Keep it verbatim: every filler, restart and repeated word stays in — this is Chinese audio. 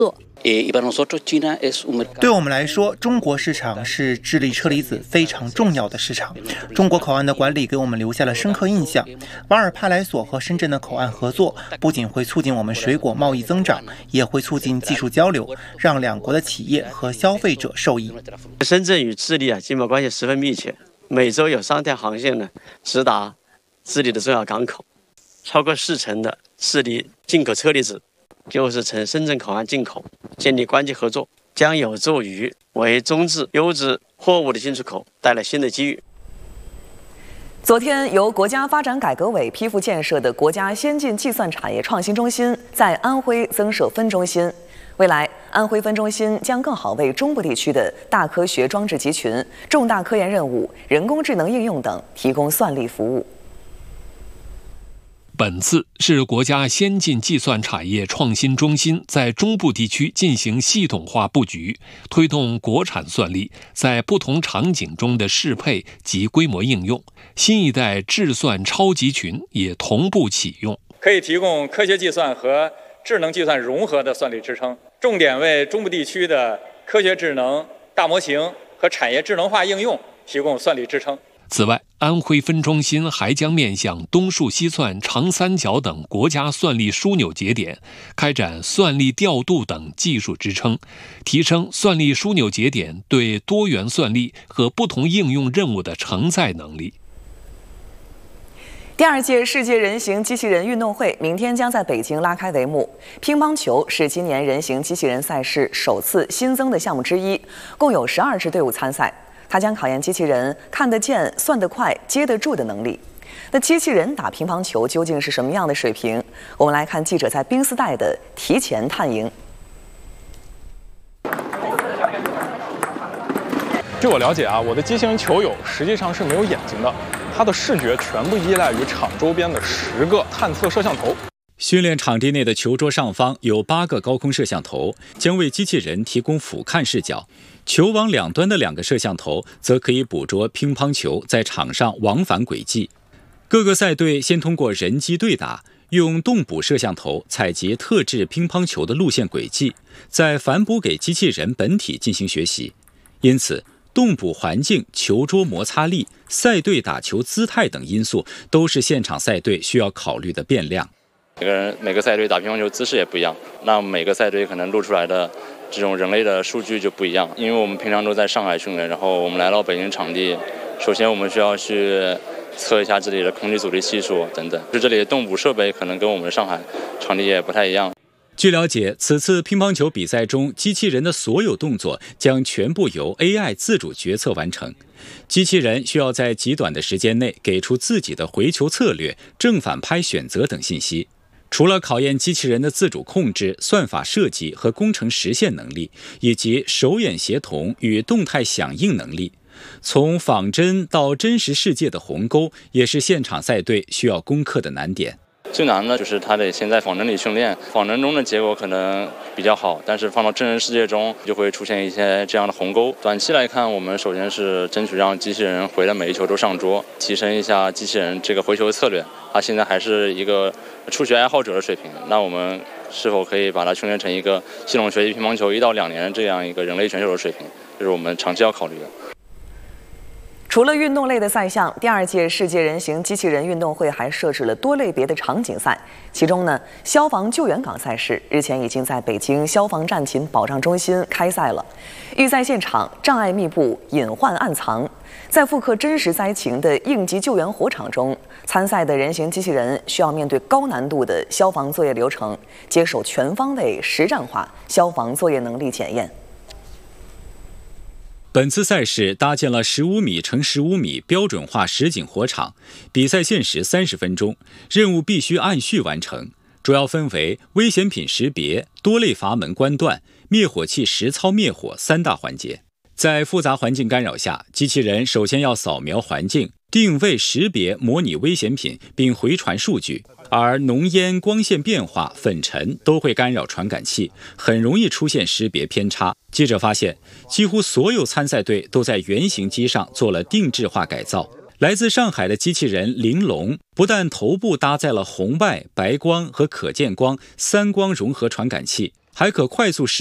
作。 对我们来说，中国市场是智利车厘子非常重要的市场。中国口岸的管理给我们留下了深刻印象。瓦尔帕莱索和深圳的口岸合作，不仅会促进我们水果贸易增长，也会促进技术交流，让两国的企业和消费者受益。 深圳与智利啊，经贸关系十分密切，每周有三条航线呢直达智利的重要港口，超过四成的智利进口车厘子就是从深圳口岸进口，建立关系合作将有助于为中质优质货物的进出口带来新的机遇。 昨天，由国家发展改革委批复建设的国家先进计算产业创新中心在安徽增设分中心。未来，安徽分中心将更好为中部地区的大科学装置集群、重大科研任务、人工智能应用等提供算力服务。 本次是国家先进计算产业创新中心在中部地区进行系统化布局，推动国产算力在不同场景中的适配及规模应用。新一代智算超集群也同步启用， 可以提供科学计算和智能计算融合的算力支撑，重点为中部地区的科学智能、大模型和产业智能化应用提供算力支撑。 此外，安徽分中心还将面向东数西算、长三角等国家算力枢纽节点，开展算力调度等技术支撑，提升算力枢纽节点对多元算力和不同应用任务的承载能力。 第二届世界人形机器人运动会明天将在北京拉开帷幕。乒乓球是今年人形机器人赛事首次新增的项目之一，共有十二支队伍参赛。它将考验机器人看得见、算得快、接得住的能力。那机器人打乒乓球究竟是什么样的水平？我们来看记者在冰丝带的提前探营。 据我了解啊，我的机器人球友实际上是没有眼睛的，它的视觉全部依赖于场周边的十个探测摄像头。 训练场地内的球桌上方有八个高空摄像头，将为机器人提供俯瞰视角。球网两端的两个摄像头则可以捕捉乒乓球在场上往返轨迹。各个赛队先通过人机对打，用动捕摄像头采集特制乒乓球的路线轨迹，再反哺给机器人本体进行学习。因此，动捕环境、球桌摩擦力、赛队打球姿态等因素都是现场赛队需要考虑的变量。 每个人每个赛队打乒乓球姿势也不一样，那每个赛队可能录出来的这种人类的数据就不一样。因为我们平常都在上海训练，然后我们来到北京场地，首先我们需要去测一下这里的空气阻力系数等等，就这里的动捕设备可能跟我们上海场地也不太一样。 据了解，此次乒乓球比赛中，机器人的所有动作将全部由 A I 自主决策完成。机器人需要在极短的时间内给出自己的回球策略、正反拍选择等信息。除了考验机器人的自主控制、算法设计和工程实现能力，以及手眼协同与动态响应能力，从仿真到真实世界的鸿沟，也是现场赛队需要攻克的难点。 最难的就是他得先在仿真里训练，仿真中的结果可能比较好，但是放到真实世界中就会出现一些这样的鸿沟。短期来看，我们首先是争取让机器人回的每一球都上桌，提升一下机器人这个回球的策略。他现在还是一个初学爱好者的水平，那我们是否可以把它训练成一个系统学习乒乓球一到两年这样一个人类选手的水平，这是我们长期要考虑的。 除了运动类的赛项，第二届世界人形机器人运动会还设置了多类别的场景赛。其中呢，消防救援岗赛事日前已经在北京消防战勤保障中心开赛了。预赛现场障碍密布，隐患暗藏。在复刻真实灾情的应急救援火场中，参赛的人形机器人需要面对高难度的消防作业流程，接受全方位实战化消防作业能力检验。 本次赛事搭建了十五米乘十五米标准化实景火场，比赛限时三十分钟，任务必须按序完成。主要分为危险品识别、多类阀门关断、灭火器实操灭火三大环节。在复杂环境干扰下，机器人首先要扫描环境、定位、识别、模拟危险品，并回传数据。而浓烟、光线变化、粉尘都会干扰传感器，很容易出现识别偏差。记者发现，几乎所有参赛队都在原型机上做了定制化改造。来自上海的机器人玲珑，不但头部搭载了红外、白光和可见光三光融合传感器， 还可快速识